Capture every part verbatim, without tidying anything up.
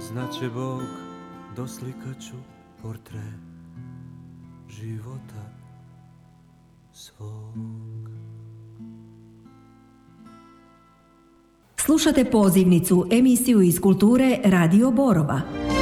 Znaće Bog, doslikaću portret života svog. Slušate pozivnicu, emisiju iz kulture Radio Borova.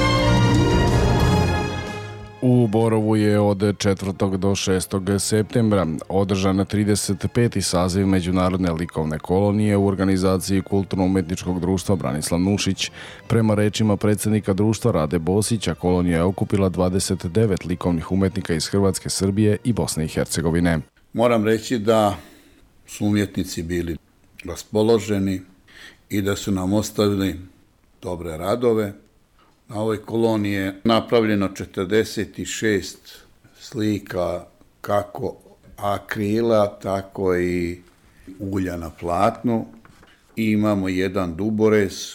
U Borovu je od četvrtog do šestog septembra održan trideset peti saziv Međunarodne likovne kolonije u organizaciji Kulturno-umetničkog društva Branislav Nušić. Prema rečima predsjednika društva Rade Bosića, kolonija je okupila dvadeset devet likovnih umetnika iz Hrvatske, Srbije i Bosne i Hercegovine. Moram reći da su umjetnici bili raspoloženi i da su nam ostavili dobre radove. Na ovoj koloniji je napravljeno četrdeset šest slika, kako akrila, tako i ulja na platnu. I imamo jedan duborez,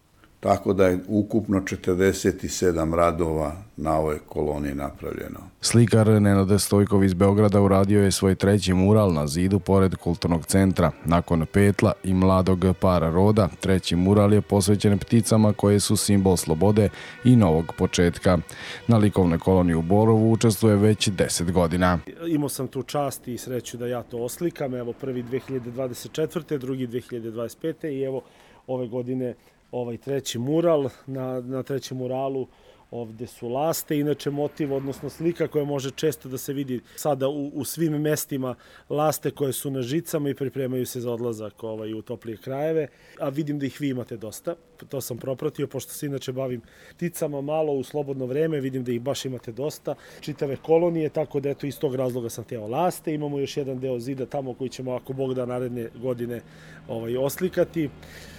tako da je ukupno četrdeset sedam radova na ovoj koloniji napravljeno. Slikar Nenad Stojkov iz Beograda uradio je svoj treći mural na zidu pored kulturnog centra. Nakon petla i mladog para roda, treći mural je posvećen pticama koje su simbol slobode i novog početka. Na likovnoj koloniji u Borovu učestvuje već deset godina. Imao sam tu čast i sreću da ja to oslikam. Evo prvi dve hiljade dvadeset četvrte. drugi dve hiljade dvadeset pete. i evo ove godine ovaj treći mural. Na, na trećem muralu ovde su laste, inače motiv, odnosno slika koja može često da se vidi sada u, u svim mestima, laste koje su na žicama i pripremaju se za odlazak ovaj, u toplije krajeve, a vidim da ih vi imate dosta. To sam propratio, pošto se inače bavim pticama malo u slobodno vreme, vidim da ih baš imate dosta, čitave kolonije, tako da eto iz tog razloga sam teo laste. Imamo još jedan deo zida tamo koji ćemo, ako Bog da, naredne godine ovaj, oslikati.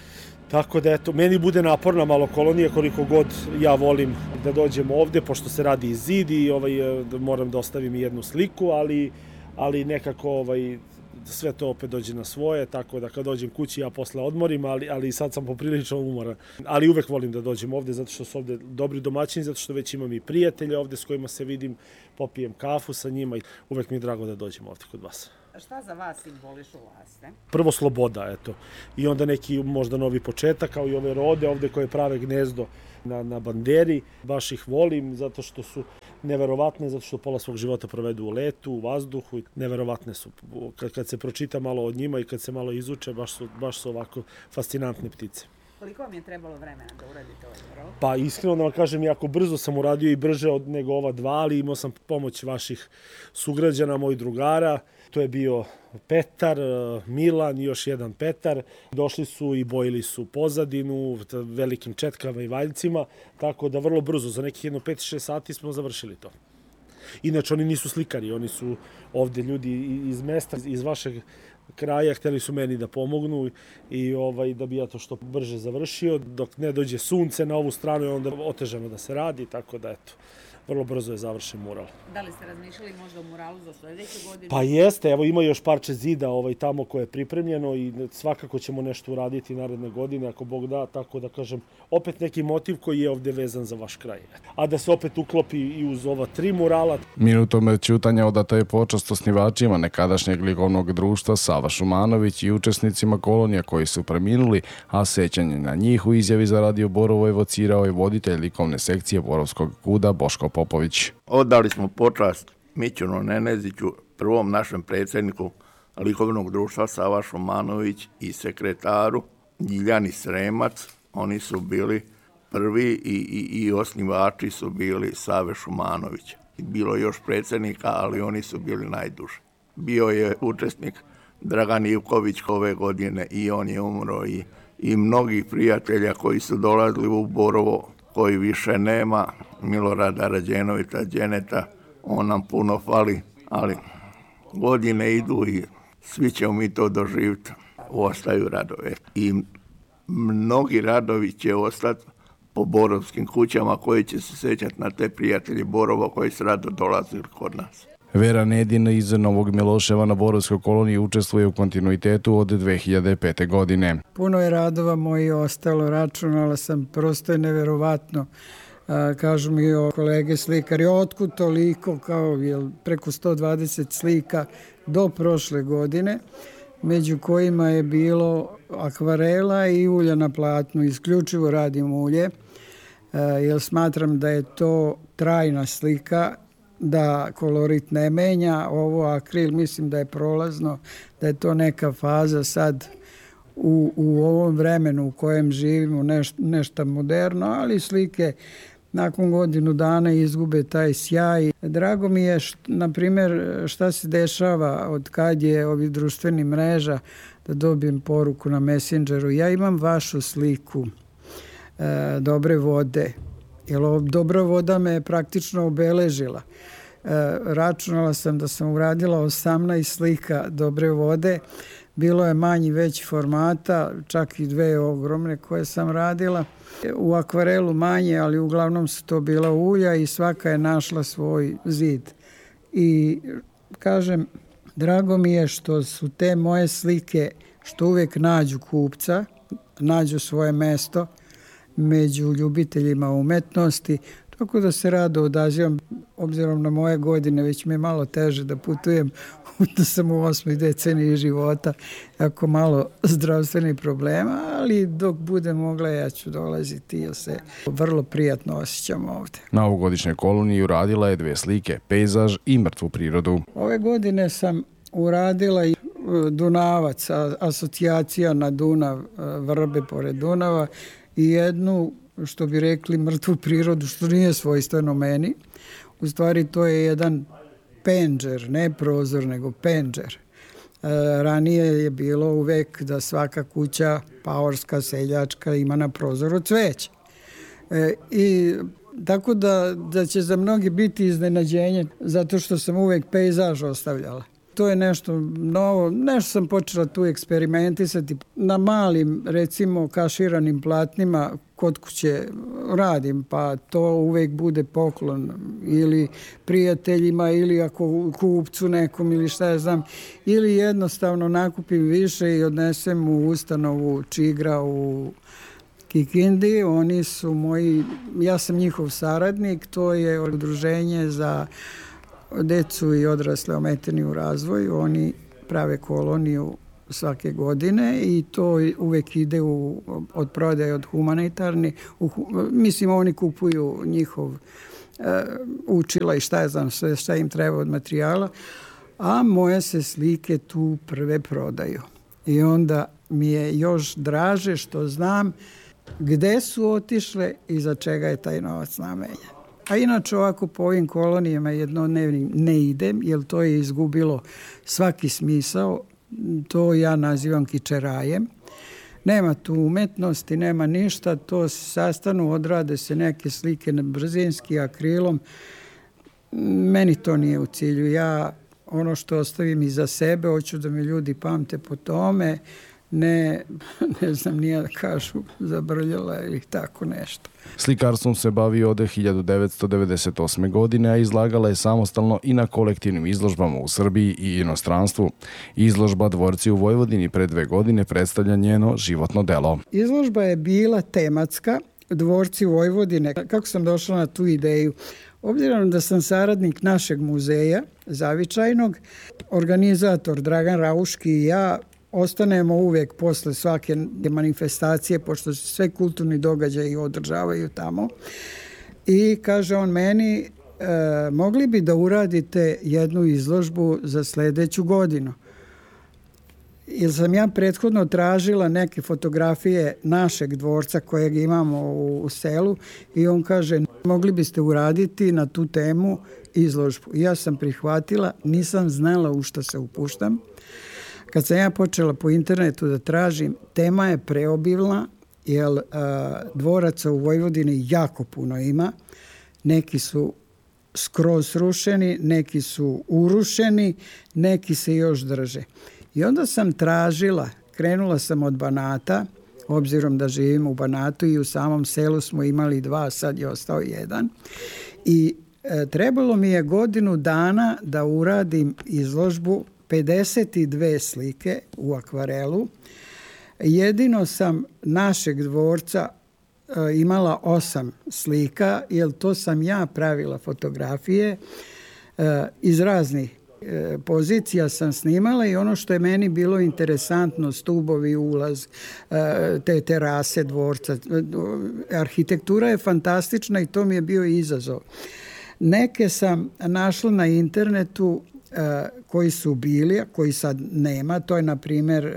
Tako da, eto, meni bude naporna malo kolonija, koliko god ja volim da dođem ovde, pošto se radi i zid i ovaj, moram da ostavim jednu sliku, ali, ali nekako ovaj, sve to opet dođe na svoje, tako da kad dođem kući ja posle odmorim, ali, ali sad sam poprilično umoran. Ali uvek volim da dođem ovde, zato što su ovde dobri domaćini, zato što već imam i prijatelje ovde s kojima se vidim, popijem kafu sa njima i uvek mi je drago da dođem ovde kod vas. Šta za vas simbolišu laste? Prvo sloboda, eto. I onda neki možda novi početak, kao i ove rode ovde koje prave gnezdo na, na banderi. Baš ih volim zato što su neverovatne, zato što pola svog života provedu u letu, u vazduhu. Neverovatne su. Kad, kad se pročita malo od njima i kad se malo izuče, baš su, baš su ovako fascinantne ptice. Koliko vam je trebalo vremena da uradite ovaj mural? Pa iskreno da vam kažem, jako brzo sam uradio i brže od nego ova dva, ali imao sam pomoć vaših sugrađana, mojih drugara. To je bio Petar, Milan i još jedan Petar. Došli su i bojili su pozadinu velikim četkama i valjcima, tako da vrlo brzo, za nekih jedno pet šest sati smo završili to. Inače, oni nisu slikari, oni su ovde ljudi iz mesta, iz vašeg kraja, hteli su meni da pomognu i ovaj, da bi ja to što brže završio. Dok ne dođe sunce na ovu stranu, je onda otežano da se radi, tako da eto, vrlo brzo je završen mural. Da li ste razmišljali možda o muralu za sledeću godinu? Pa jeste, evo ima još parče zida ovaj, tamo koje je pripremljeno i svakako ćemo nešto uraditi naredne godine, ako Bog da, tako da kažem, opet neki motiv koji je ovde vezan za vaš kraj. A da se opet uklopi i uz ova tri murala. Minutom ćutanja odata je počast osnivačima nekadašnjeg likovnog društva Sava Šumanović i učesnicima kolonija koji su preminuli, a sećanje na njih u izjavi za Radio Borovo evocirao je voditelj likovne sekcije Borovskog kuda Boško Popović. Odali smo počast Mićunu Neneziću, prvom našem predsjedniku likovnog društva Sava Šumanović i sekretaru Ljiljani Sremac. Oni su bili prvi i, i, i osnivači su bili Save Šumanovića. Bilo još predsjednika, ali oni su bili najduži. Bio je učesnik Dragan Ivković ove godine i on je umro i, i mnogih prijatelja koji su dolazili u Borovo, koji više nema, Milorada Rađenovića, Đeneta, on nam puno fali, ali godine idu i svi ćemo mi to doživjeti, ostaju radove. I mnogi radovi će ostati po borovskim kućama koji će se sećati na te prijatelji Borova koji su rado dolazili kod nas. Vera Nedin iz Novog Miloševa na Borovskoj koloniji učestvuje u kontinuitetu od dve hiljade pete. godine. Puno je radova moji ostalo, računala sam, prosto je neverovatno. A, kažu mi o kolege slikari, otkud toliko, kao jel, preko sto dvadeset slika do prošle godine, među kojima je bilo akvarela i ulja na platnu, isključivo radim ulje. jer smatram da je to trajna slika, da kolorit ne menja. Ovo akril mislim da je prolazno, da je to neka faza sad u, u ovom vremenu u kojem živimo, neš, nešto moderno, ali slike nakon godinu dana izgube taj sjaj. Drago mi je, št, na primjer, šta se dešava od kad je ovih društvenih mreža, da dobijem poruku na Messengeru. Ja imam vašu sliku e, dobre vode, jer dobra voda me je praktično obeležila. E, računala sam da sam uradila osamnaest slika dobre vode. Bilo je manji veći formata, čak i dve ogromne koje sam radila. U akvarelu manje, ali uglavnom su to bila ulja i svaka je našla svoj zid. I kažem, drago mi je što su te moje slike, što uvijek nađu kupca, nađu svoje mesto među ljubiteljima umetnosti, tako da se rado odazivam. Obzirom na moje godine, već mi je malo teže da putujem, da sam u osmoj deceniji života, jako malo zdravstvenih problema, ali dok budem mogla ja ću dolaziti, jer se vrlo prijatno osjećam ovdje. Na ovogodišnjoj koloniji uradila je dve slike, pejzaž i mrtvu prirodu. Ove godine sam uradila i Dunavac, asocijacija na Dunav, vrbe pored Dunava, i jednu, što bi rekli, mrtvu prirodu, što nije svojstveno meni. U stvari to je jedan penđer, ne prozor, nego penđer. E, ranije je bilo uvek da svaka kuća, paorska, seljačka, ima na prozoru cveće. E, I tako da, da će za mnogi biti iznenađenje, zato što sam uvek pejzaž ostavljala. To je nešto novo, nešto sam počela tu eksperimentisati. Na malim, recimo, kaširanim platnima kod kuće radim, pa to uvek bude poklon ili prijateljima, ili ako kupcu nekom, ili šta ja znam, ili jednostavno nakupim više i odnesem u ustanovu Čigra u Kikindi. Oni su moji, ja sam njihov saradnik, to je udruženje za decu i odrasle ometeni u razvoju. Oni prave koloniju svake godine i to uvek ide u, od prodaje od humanitarni. U, mislim, oni kupuju njihov e, učila i šta je znam sve šta im treba od materijala, a moje se slike tu prve prodaju. I onda mi je još draže što znam gde su otišle i za čega je taj novac namenjen. A inače ovako po ovim kolonijama jednodnevnim ne idem, jer to je izgubilo svaki smisao. To ja nazivam kičerajem. Nema tu umetnosti, nema ništa, to se sastanu, odrade se neke slike na brzinski akrilom. Meni to nije u cilju. Ja ono što ostavim iza sebe, hoću da me ljudi pamte po tome, ne, ne znam, nije da kažu zabrljala ili tako nešto. Slikarstvom se bavi od hiljadu devetsto devedeset osme. godine, a izlagala je samostalno i na kolektivnim izložbama u Srbiji i inostranstvu. Izložba Dvorci u Vojvodini pre dve godine predstavlja njeno životno delo. Izložba je bila tematska, Dvorci u Vojvodine. Kako sam došla na tu ideju? Obzirom da sam saradnik našeg muzeja, zavičajnog, organizator Dragan Rauški i ja ostanemo uvijek posle svake manifestacije, pošto se sve kulturni događaji održavaju tamo. I kaže on meni, e, mogli bi da uradite jednu izložbu za sledeću godinu. Jer sam ja prethodno tražila neke fotografije našeg dvorca kojeg imamo u, u selu i on kaže, mogli biste uraditi na tu temu izložbu. I ja sam prihvatila, nisam znala u što se upuštam. Kad sam ja počela po internetu da tražim, tema je preobilna, jer a, dvoraca u Vojvodini jako puno ima. Neki su skroz srušeni, neki su urušeni, neki se još drže. I onda sam tražila, krenula sam od Banata, obzirom da živim u Banatu i u samom selu smo imali dva, sad je ostao jedan. I e, trebalo mi je godinu dana da uradim izložbu pedeset dve slike u akvarelu. Jedino sam našeg dvorca e, imala osam slika, jer to sam ja pravila fotografije e, iz raznih pozicija sam snimala i ono što je meni bilo interesantno, stubovi, ulaz, te terase dvorca. Arhitektura je fantastična i to mi je bio izazov. Neke sam našla na internetu koji su bili, a koji sad nema. To je, na primjer,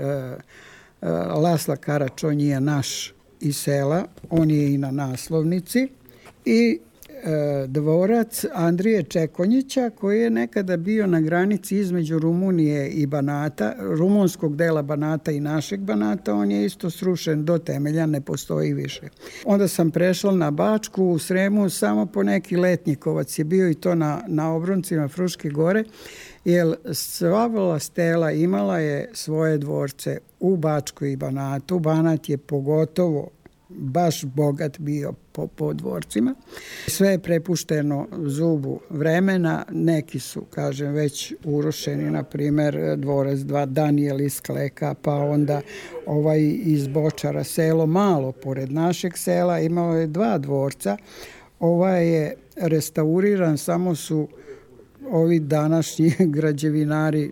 Lasla Karač, on je naš iz sela, on je i na naslovnici. I dvorac Andrije Čekonjića, koji je nekada bio na granici između Rumunije i Banata, rumunskog dela Banata i našeg Banata, on je isto srušen do temelja, ne postoji više. Onda sam prešla na Bačku, u Sremu, samo po neki letnjikovac je bio i to na, na obroncima Fruške gore, jer sva stela imala je svoje dvorce u Bačkoj i Banatu. Banat je pogotovo baš bogat bio po, po dvorcima. Sve je prepušteno zubu vremena, neki su, kažem, već urušeni, na primjer dvorac dva Danijel iz Kleka, pa onda ovaj iz Bočara, selo malo pored našeg sela, imalo je dva dvorca. Ovaj je restauriran, samo su ovi današnji građevinari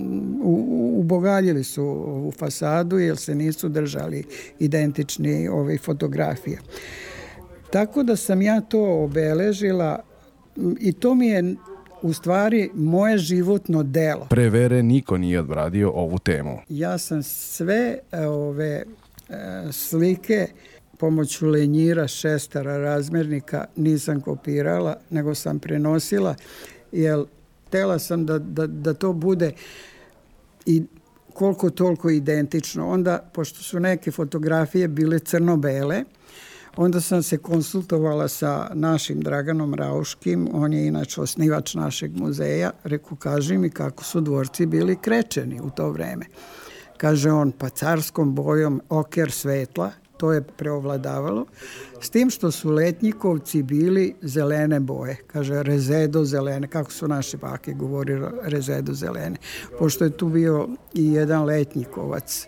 ubogaljili su ovu fasadu jer se nisu držali identični ove fotografije. Tako da sam ja to obeležila i to mi je u stvari moje životno delo. Pre Vere niko nije obradio ovu temu. Ja sam sve ove slike pomoću lenjira, šestara, razmernika nisam kopirala, nego sam prenosila, jer htela sam da, da, da to bude i koliko toliko identično. Onda, pošto su neke fotografije bile crno-bele, onda sam se konsultovala sa našim Draganom Rauškim, on je inače osnivač našeg muzeja, reku, kaži mi kako su dvorci bili krečeni u to vreme. Kaže on, pa carskom bojom oker svetla, to je preovladavalo, s tim što su letnjikovci bili zelene boje, kaže rezedo zelene, kako su naše bake govorili rezedo zelene, pošto je tu bio i jedan letnjikovac.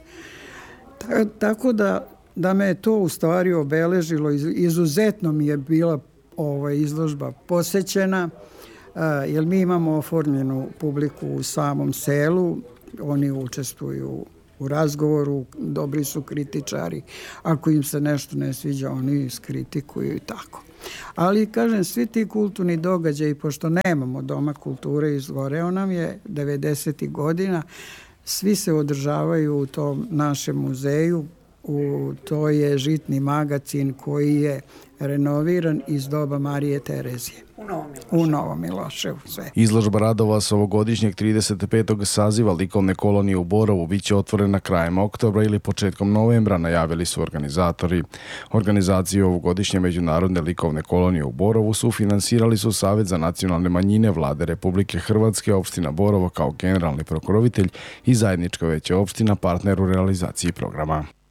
Tako da, da me je to u stvari obeležilo, izuzetno mi je bila ova izložba posećena, jer mi imamo oformljenu publiku u samom selu, oni učestvuju u razgovoru, dobri su kritičari. Ako im se nešto ne sviđa, oni iskritikuju i tako. Ali, kažem, svi ti kulturni događaji, pošto nemamo Doma kulture, izgoreo nam je devedesetih godina, svi se održavaju u tom našem muzeju. U, to je žitni magacin koji je renoviran iz doba Marije Terezije. U Novom Miloševu. U Novom Miloševu, sve. Izložba radova s ovogodišnjeg trideset petog saziva likovne kolonije u Borovu biće otvorena krajem oktobra ili početkom novembra, najavili su organizatori. Organizaciju ovogodišnje međunarodne likovne kolonije u Borovu sufinansirali su Savet za nacionalne manjine Vlade Republike Hrvatske, opština Borovo kao generalni pokrovitelj i zajedničko veće opština partner u realizaciji programa.